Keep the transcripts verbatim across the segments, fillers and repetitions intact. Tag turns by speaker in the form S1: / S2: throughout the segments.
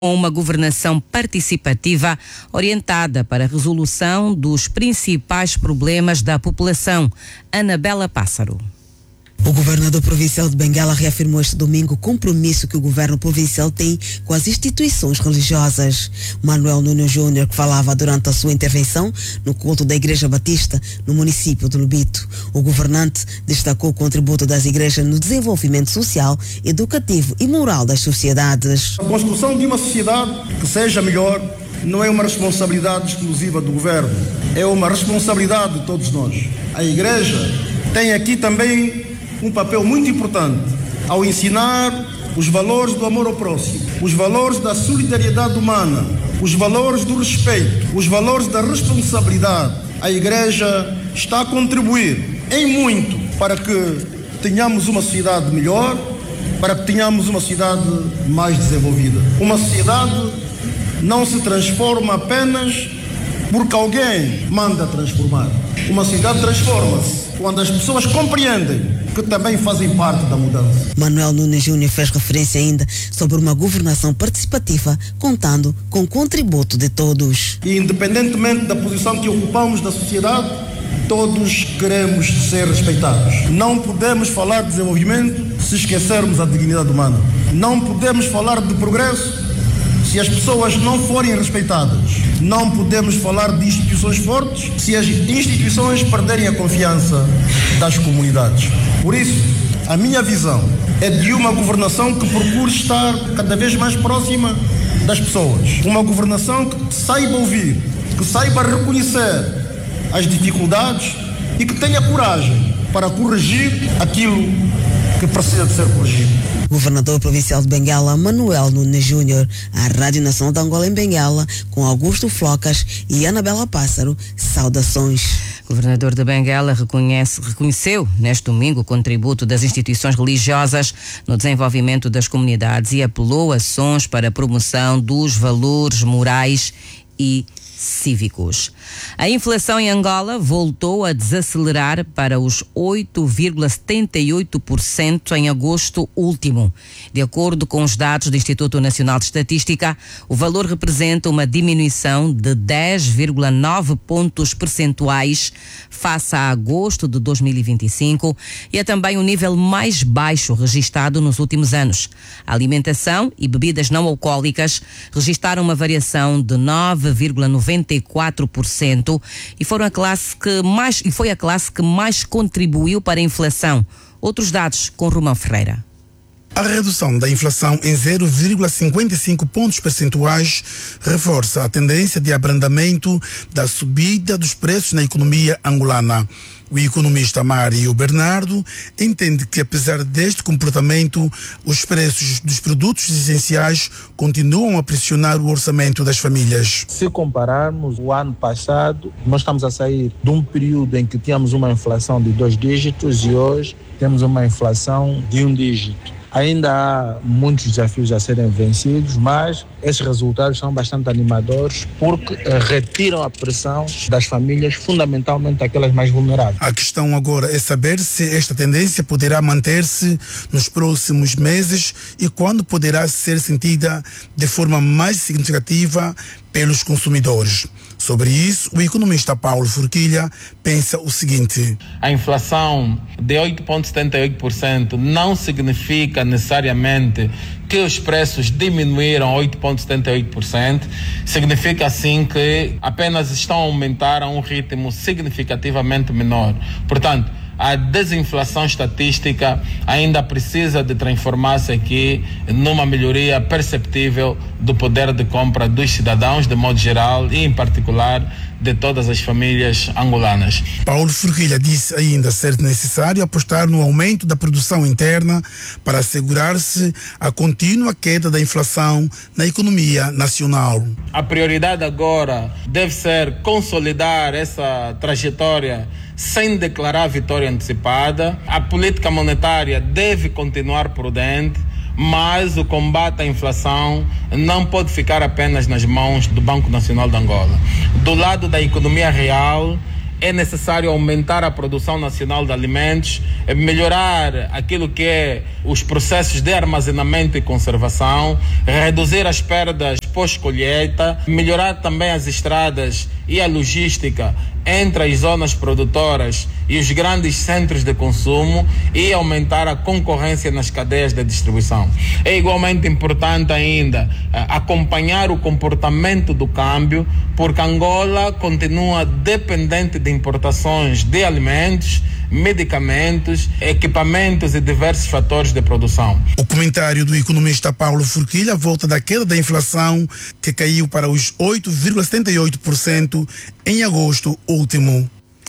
S1: uma governação participativa orientada para a resolução dos principais problemas da população. Anabela Pássaro.
S2: O governador provincial de Benguela reafirmou este domingo o compromisso que o governo provincial tem com as instituições religiosas. Manuel Nunes Júnior, que falava durante a sua intervenção no culto da Igreja Batista no município de Lubito. O governante destacou o contributo das igrejas no desenvolvimento social, educativo e moral das sociedades.
S3: A construção de uma sociedade que seja melhor não é uma responsabilidade exclusiva do governo, é uma responsabilidade de todos nós. A igreja tem aqui também um papel muito importante ao ensinar os valores do amor ao próximo, os valores da solidariedade humana, os valores do respeito, os valores da responsabilidade. A Igreja está a contribuir em muito para que tenhamos uma sociedade melhor, para que tenhamos uma sociedade mais desenvolvida. Uma sociedade não se transforma apenas porque alguém manda transformar. Uma sociedade transforma-se quando as pessoas compreendem que também fazem parte da mudança.
S2: Manuel Nunes Júnior fez referência ainda sobre uma governação participativa, contando com o contributo de todos.
S3: E independentemente da posição que ocupamos na sociedade, todos queremos ser respeitados. Não podemos falar de desenvolvimento se esquecermos a dignidade humana. Não podemos falar de progresso se as pessoas não forem respeitadas. Não podemos falar de instituições fortes se as instituições perderem a confiança das comunidades. Por isso, a minha visão é de uma governação que procure estar cada vez mais próxima das pessoas. Uma governação que saiba ouvir, que saiba reconhecer as dificuldades e que tenha coragem para corrigir aquilo que precisa de ser corrigido.
S2: Governador provincial de Benguela, Manuel Nunes Júnior, a Rádio Nacional de Angola em Benguela, com Augusto Flocas e Anabela Pássaro, saudações.
S1: O governador de Benguela reconhece, reconheceu neste domingo o contributo das instituições religiosas no desenvolvimento das comunidades e apelou a ações para a promoção dos valores morais e cívicos. A inflação em Angola voltou a desacelerar para os oito vírgula setenta e oito por cento em agosto último. De acordo com os dados do Instituto Nacional de Estatística, o valor representa uma diminuição de dez vírgula nove pontos percentuais face a agosto de dois mil e vinte e cinco e é também o nível mais baixo registado nos últimos anos. A alimentação e bebidas não alcoólicas registaram uma variação de nove vírgula noventa e quatro por cento e foram a classe que mais e foi a classe que mais contribuiu para a inflação. Outros dados com Romão Ferreira.
S4: A redução da inflação em zero vírgula cinquenta e cinco pontos percentuais reforça a tendência de abrandamento da subida dos preços na economia angolana. O economista Mário Bernardo entende que, apesar deste comportamento, os preços dos produtos essenciais continuam a pressionar o orçamento das famílias.
S5: Se compararmos o ano passado, nós estamos a sair de um período em que tínhamos uma inflação de dois dígitos e hoje temos uma inflação de um dígito. Ainda há muitos desafios a serem vencidos, mas esses resultados são bastante animadores porque eh, retiram a pressão das famílias, fundamentalmente aquelas mais vulneráveis.
S4: A questão agora é saber se esta tendência poderá manter-se nos próximos meses e quando poderá ser sentida de forma mais significativa pelos consumidores. Sobre isso, o economista Paulo Forquilha pensa o seguinte:
S6: a inflação de oito vírgula setenta e oito por cento não significa necessariamente que os preços diminuíram oito vírgula setenta e oito por cento, significa sim que apenas estão a aumentar a um ritmo significativamente menor. Portanto, a desinflação estatística ainda precisa de transformar-se aqui numa melhoria perceptível do poder de compra dos cidadãos, de modo geral, e em particular de todas as famílias angolanas.
S4: Paulo Forquilha disse ainda ser necessário apostar no aumento da produção interna para assegurar-se a contínua queda da inflação na economia nacional.
S6: A prioridade agora deve ser consolidar essa trajetória sem declarar vitória antecipada. A política monetária deve continuar prudente, mas o combate à inflação não pode ficar apenas nas mãos do Banco Nacional de Angola. Do lado da economia real, é necessário aumentar a produção nacional de alimentos, melhorar aquilo que é os processos de armazenamento e conservação, reduzir as perdas pós-colheita, melhorar também as estradas e a logística entre as zonas produtoras e os grandes centros de consumo e aumentar a concorrência nas cadeias de distribuição. É igualmente importante ainda eh, acompanhar o comportamento do câmbio, porque Angola continua dependente de importações de alimentos, medicamentos, equipamentos e diversos fatores de produção.
S4: O comentário do economista Paulo Forquilha volta da queda da inflação, que caiu para os oito vírgula setenta e oito por cento em agosto último.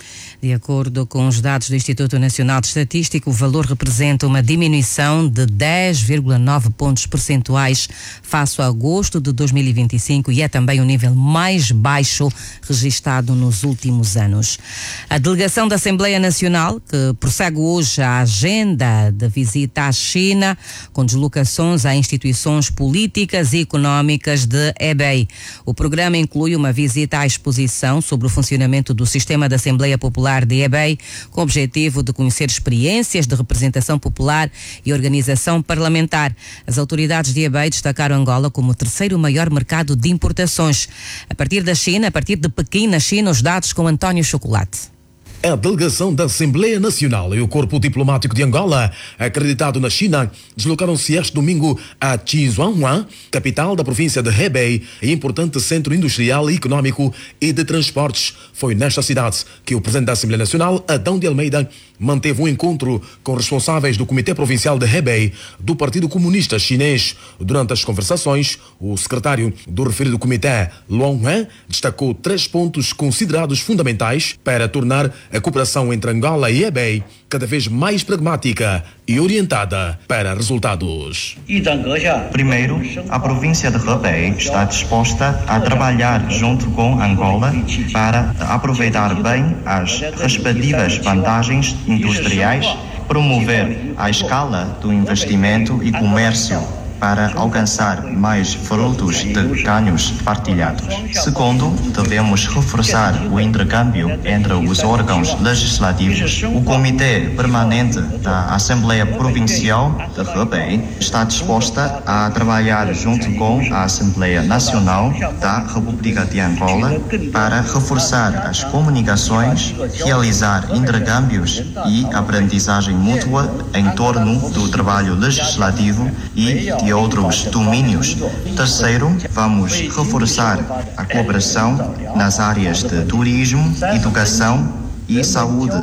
S1: De acordo com os dados do Instituto Nacional de Estatística, o valor representa uma diminuição de dez vírgula nove pontos percentuais face a agosto de dois mil e vinte e cinco e é também o nível mais baixo registado nos últimos anos. A delegação da Assembleia Nacional, que prossegue hoje a agenda de visita à China, com deslocações a instituições políticas e económicas de Hebei. O programa inclui uma visita à exposição sobre o funcionamento do sistema da Assembleia Popular de Hebei, com o objetivo de conhecer experiências de representação popular e organização parlamentar. As autoridades de Hebei destacaram Angola como o terceiro maior mercado de importações. A partir da China, a partir de Pequim, na China, os dados com António Chocolate.
S7: A delegação da Assembleia Nacional e o Corpo Diplomático de Angola, acreditado na China, deslocaram-se este domingo a Chizuanhuan, capital da província de Hebei, importante centro industrial e econômico e de transportes. Foi nesta cidade que o presidente da Assembleia Nacional, Adão de Almeida, manteve um encontro com responsáveis do Comitê Provincial de Hebei do Partido Comunista Chinês. Durante as conversações, o secretário do referido comitê, Luan Wen, destacou três pontos considerados fundamentais para tornar a cooperação entre Angola e Hebei cada vez mais pragmática e orientada para resultados.
S8: Primeiro, a província de Hebei está disposta a trabalhar junto com Angola para aproveitar bem as respectivas vantagens industriais, promover a escala do investimento e comércio para alcançar mais frutos de ganhos partilhados. Segundo, devemos reforçar o intercâmbio entre os órgãos legislativos. O Comitê Permanente da Assembleia Provincial de Hebei está disposta a trabalhar junto com a Assembleia Nacional da República de Angola para reforçar as comunicações, realizar intercâmbios e aprendizagem mútua em torno do trabalho legislativo e de outros domínios. Terceiro, vamos reforçar a cooperação nas áreas de turismo, educação e saúde.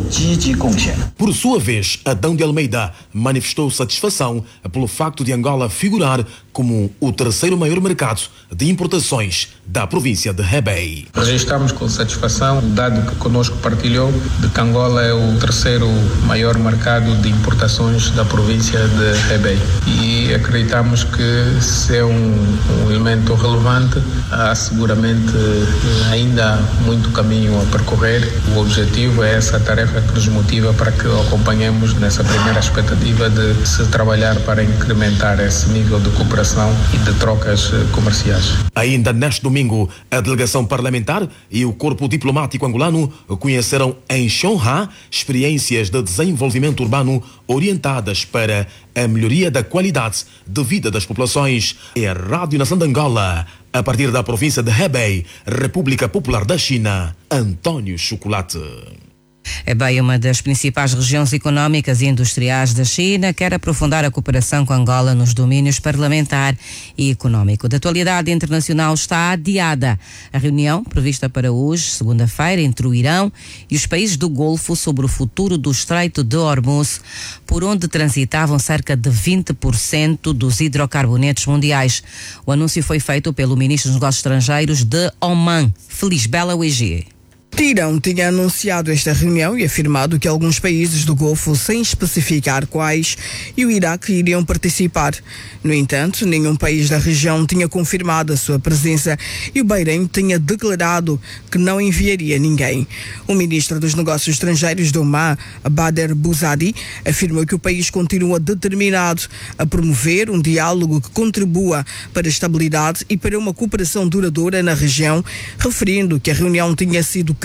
S7: Por sua vez, Adão de Almeida manifestou satisfação pelo facto de Angola figurar como o terceiro maior mercado de importações da província de Hebei.
S9: Registramos com satisfação o dado que conosco partilhou de que Angola é o terceiro maior mercado de importações da província de Hebei. E acreditamos que se é um, um elemento relevante, há seguramente ainda muito caminho a percorrer. O objetivo é essa tarefa que nos motiva para que acompanhemos nessa primeira expectativa de se trabalhar para incrementar esse nível de cooperação e de trocas comerciais.
S7: Ainda neste domingo, a delegação parlamentar e o corpo diplomático angolano conheceram em Xonha experiências de desenvolvimento urbano orientadas para a melhoria da qualidade de vida das populações. É a Rádio Nação de Angola, a partir da província de Hebei, República Popular da China, António Chocolate.
S1: Hebei, uma das principais regiões económicas e industriais da China, quer aprofundar a cooperação com Angola nos domínios parlamentar e económico. Da atualidade internacional está adiada a reunião prevista para hoje, segunda-feira, entre o Irão e os países do Golfo sobre o futuro do Estreito de Hormuz, por onde transitavam cerca de vinte por cento dos hidrocarbonetos mundiais. O anúncio foi feito pelo ministro dos Negócios Estrangeiros de Oman, Felisbela Ouegie.
S10: Irão tinha anunciado esta reunião e afirmado que alguns países do Golfo, sem especificar quais, e o Iraque iriam participar. No entanto, nenhum país da região tinha confirmado a sua presença e o Bahrein tinha declarado que não enviaria ninguém. O ministro dos Negócios Estrangeiros do Oman, Bader Bouzadi, afirmou que o país continua determinado a promover um diálogo que contribua para a estabilidade e para uma cooperação duradoura na região, referindo que a reunião tinha sido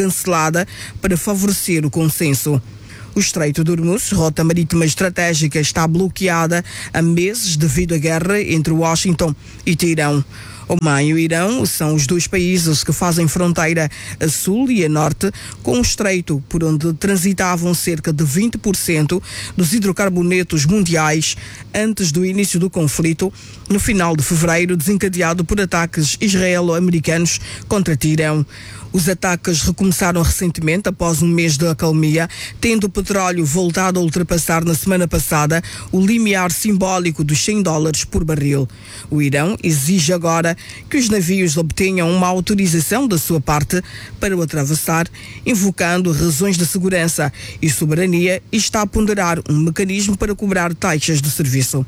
S10: cancelada para favorecer o consenso. O Estreito de Hormuz, rota marítima estratégica, está bloqueada há meses devido à guerra entre Washington e Teherão. Omã e o Irão são os dois países que fazem fronteira a sul e a norte com o estreito, por onde transitavam cerca de vinte por cento dos hidrocarbonetos mundiais antes do início do conflito, no final de fevereiro, desencadeado por ataques israelo-americanos contra Teherão. Os ataques recomeçaram recentemente após um mês de acalmia, tendo o petróleo voltado a ultrapassar na semana passada o limiar simbólico dos cem dólares por barril. O Irão exige agora que os navios obtenham uma autorização da sua parte para o atravessar, invocando razões de segurança e soberania, e está a ponderar um mecanismo para cobrar taxas de serviço.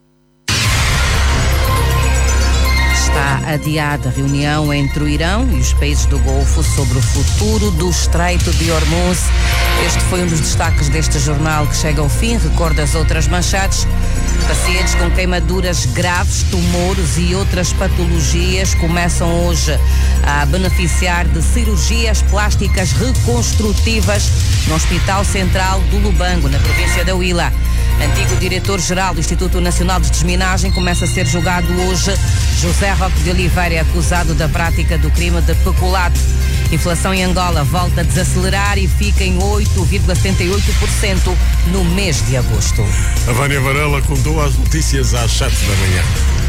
S1: Está adiada a reunião entre o Irão e os países do Golfo sobre o futuro do Estreito de Hormuz. Este foi um dos destaques deste jornal que chega ao fim. Recorda as outras manchetes. Pacientes com queimaduras graves, tumores e outras patologias começam hoje a beneficiar de cirurgias plásticas reconstrutivas no Hospital Central do Lubango, na província da Huila. Antigo diretor-geral do Instituto Nacional de Desminagem começa a ser julgado hoje. José Roque de Oliveira é acusado da prática do crime de peculato. Inflação em Angola volta a desacelerar e fica em oito vírgula setenta e oito por cento no mês de agosto.
S11: A Vânia Varela contou as notícias às sete da manhã.